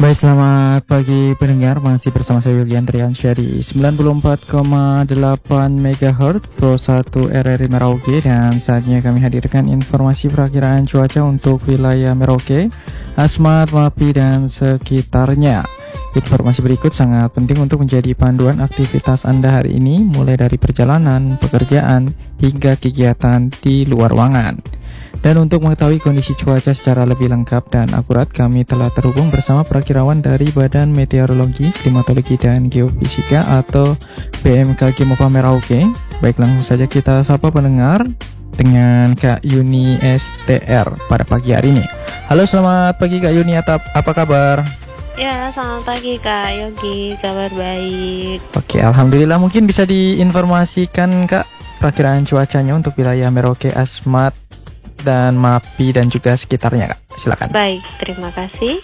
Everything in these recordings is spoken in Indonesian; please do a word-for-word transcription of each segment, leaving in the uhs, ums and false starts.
Baik, selamat pagi pendengar, masih bersama saya Yulian Triansyah di sembilan puluh empat koma delapan megahertz Pro satu R R I Merauke. Dan saatnya kami hadirkan informasi perakiraan cuaca untuk wilayah Merauke, Asmat, Mapi, dan sekitarnya. Informasi berikut sangat penting untuk menjadi panduan aktivitas Anda hari ini, mulai dari perjalanan, pekerjaan, hingga kegiatan di luar ruangan. Dan untuk mengetahui kondisi cuaca secara lebih lengkap dan akurat, kami telah terhubung bersama perakirawan dari Badan Meteorologi, Klimatologi, dan Geofisika atau B M K G MOPA Merauke. Baik, langsung saja kita sapa pendengar dengan Kak Yuni S T R pada pagi hari ini. Halo, selamat pagi Kak Yuni, apa kabar? Ya, selamat pagi Kak Yogi, kabar baik. Oke, Alhamdulillah. Mungkin bisa diinformasikan Kak perakiraan cuacanya untuk wilayah Merauke, Asmat, dan Mapi, dan juga sekitarnya, Kak. Silakan. Baik, terima kasih.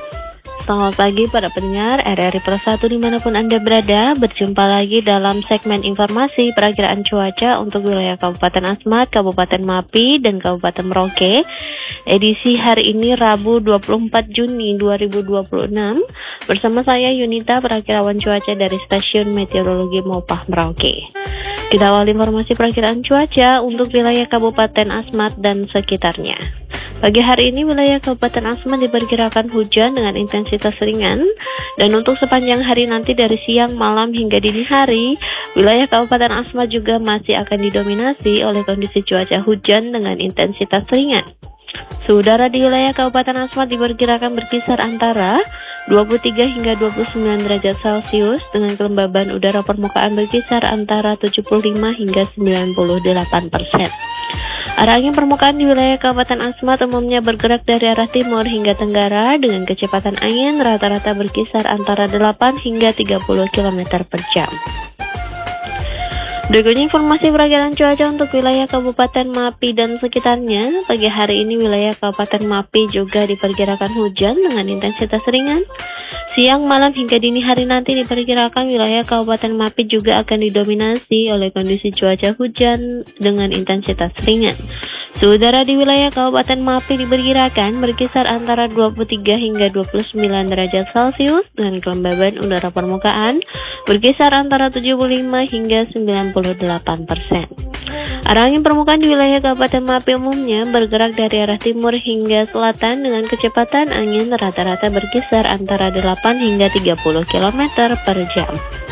Selamat pagi para pendengar R R I Pro satu dimanapun Anda berada. Berjumpa lagi dalam segmen informasi perakiraan cuaca untuk wilayah Kabupaten Asmat, Kabupaten Mapi, dan Kabupaten Merauke. Edisi hari ini Rabu dua puluh empat Juni dua ribu dua puluh enam. Bersama saya Yunita, perakirawan cuaca dari Stasiun Meteorologi MOPA Merauke. Kita awal informasi perakiraan cuaca untuk wilayah Kabupaten Asmat dan sekitarnya. Pagi hari ini wilayah Kabupaten Asmat diperkirakan hujan dengan intensitas ringan, dan untuk sepanjang hari nanti dari siang, malam, hingga dini hari, wilayah Kabupaten Asmat juga masih akan didominasi oleh kondisi cuaca hujan dengan intensitas ringan. Suhu udara di wilayah Kabupaten Asmat diperkirakan berkisar antara dua puluh tiga hingga dua puluh sembilan derajat Celcius dengan kelembaban udara permukaan berkisar antara tujuh puluh lima hingga sembilan puluh delapan persen. Arah angin permukaan di wilayah Kabupaten Asmat umumnya bergerak dari arah timur hingga tenggara dengan kecepatan angin rata-rata berkisar antara delapan hingga tiga puluh kilometer per jam. Berikutnya informasi perakiraan cuaca untuk wilayah Kabupaten Mapi dan sekitarnya. Pagi hari ini wilayah Kabupaten Mapi juga diperkirakan hujan dengan intensitas ringan. Siang, malam, hingga dini hari nanti diperkirakan wilayah Kabupaten Mapi juga akan didominasi oleh kondisi cuaca hujan dengan intensitas ringan. Suhu udara di wilayah Kabupaten Mapi diperkirakan berkisar antara dua puluh tiga hingga dua puluh sembilan derajat Celcius dengan kelembaban udara permukaan berkisar antara tujuh puluh lima hingga sembilan puluh delapan persen. Arah angin permukaan di wilayah Kabupaten Mapi umumnya bergerak dari arah timur hingga selatan dengan kecepatan angin rata-rata berkisar antara delapan hingga tiga puluh kilometer per jam.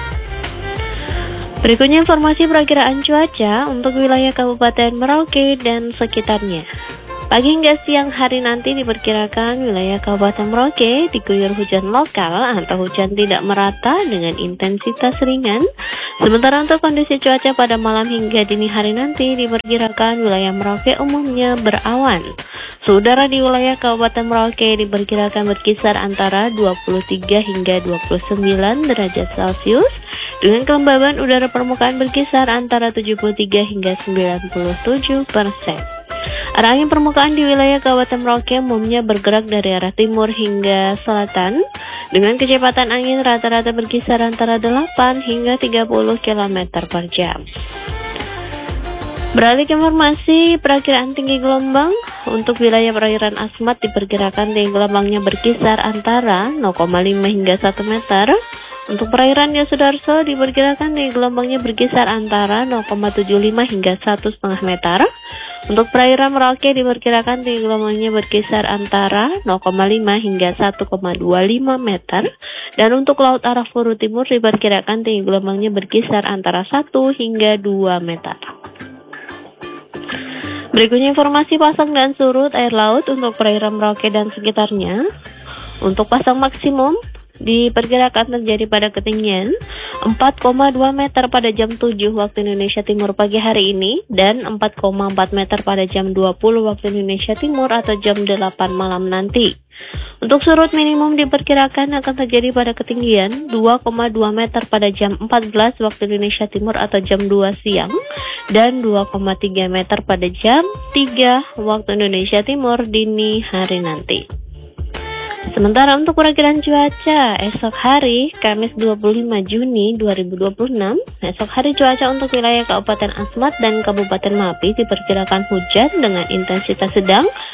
Berikutnya informasi perakiraan cuaca untuk wilayah Kabupaten Merauke dan sekitarnya. Pagi hingga siang hari nanti diperkirakan wilayah Kabupaten Merauke diguyur hujan lokal atau hujan tidak merata dengan intensitas ringan. Sementara untuk kondisi cuaca pada malam hingga dini hari nanti diperkirakan wilayah Merauke umumnya berawan. Suhu udara di wilayah Kabupaten Merauke diperkirakan berkisar antara dua puluh tiga hingga dua puluh sembilan derajat Celcius dengan kelembaban udara permukaan berkisar antara tujuh puluh tiga hingga sembilan puluh tujuh persen. Arah angin permukaan di wilayah Kabupaten Merauke umumnya bergerak dari arah timur hingga selatan dengan kecepatan angin rata-rata berkisar antara delapan hingga tiga puluh kilometer per jam. Beralih ke informasi perakiraan tinggi gelombang untuk wilayah perairan Asmat diperkirakan tinggi gelombangnya berkisar antara nol koma lima hingga satu meter. Untuk perairan Yosudarso diperkirakan tinggi gelombangnya berkisar antara nol koma tujuh lima hingga satu koma lima meter. Untuk perairan Merauke diperkirakan tinggi gelombangnya berkisar antara nol koma lima hingga satu koma dua lima meter. Dan untuk Laut Arafuru Timur diperkirakan tinggi gelombangnya berkisar antara satu hingga dua meter. Berikutnya informasi pasang dan surut air laut untuk perairan Merauke dan sekitarnya. Untuk pasang maksimum diperkirakan terjadi pada ketinggian empat koma dua meter pada jam tujuh waktu Indonesia Timur pagi hari ini dan empat koma empat meter pada jam dua puluh waktu Indonesia Timur atau jam delapan malam nanti. Untuk surut minimum diperkirakan akan terjadi pada ketinggian dua koma dua meter pada jam empat belas waktu Indonesia Timur atau jam dua siang dan dua koma tiga meter pada jam tiga waktu Indonesia Timur dini hari nanti. Sementara untuk perakiraan cuaca esok hari Kamis dua puluh lima Juni dua ribu dua puluh enam, esok hari cuaca untuk wilayah Kabupaten Asmat dan Kabupaten Mapi diperkirakan hujan dengan intensitas sedang.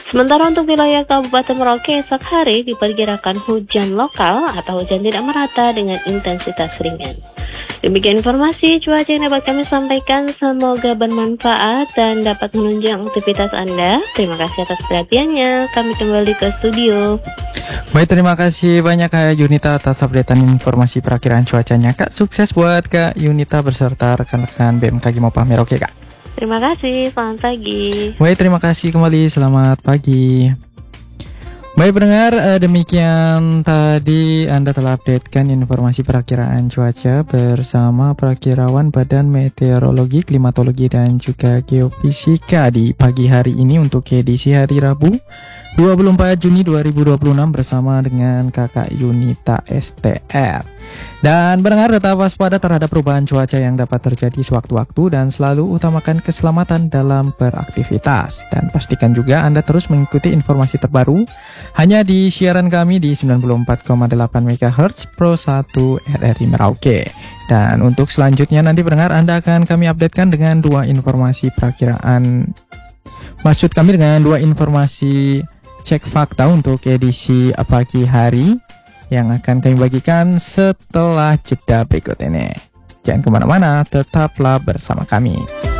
Sementara untuk wilayah Kabupaten Merauke esok hari diperkirakan hujan lokal atau hujan tidak merata dengan intensitas ringan. Demikian informasi cuaca yang dapat kami sampaikan, semoga bermanfaat dan dapat menunjang aktivitas Anda. Terima kasih atas perhatiannya, kami kembali ke studio. Baik, terima kasih banyak Kak Yunita atas updatean informasi perakiraan cuacanya. Kak, sukses buat Kak Yunita beserta rekan-rekan B M K G Mopah Merauke, Kak. Terima kasih, selamat pagi. Baik, terima kasih kembali, selamat pagi. Baik pendengar, eh, demikian tadi Anda telah updatekan informasi perakiraan cuaca bersama perakirawan Badan Meteorologi, Klimatologi, dan juga Geofisika di pagi hari ini untuk edisi hari Rabu dua puluh empat Juni dua ribu dua puluh enam bersama dengan Kakak Yunita S T R. Dan pendengar tetap waspada terhadap perubahan cuaca yang dapat terjadi sewaktu-waktu dan selalu utamakan keselamatan dalam beraktivitas. Dan pastikan juga Anda terus mengikuti informasi terbaru hanya di siaran kami di sembilan puluh empat koma delapan megahertz Pro satu R R I Merauke. Dan untuk selanjutnya nanti pendengar Anda akan kami updatekan dengan dua informasi perakiraan, maksud kami dengan dua informasi cek fakta untuk edisi pagi hari yang akan kami bagikan setelah jeda berikut ini. Jangan kemana-mana, tetaplah bersama kami.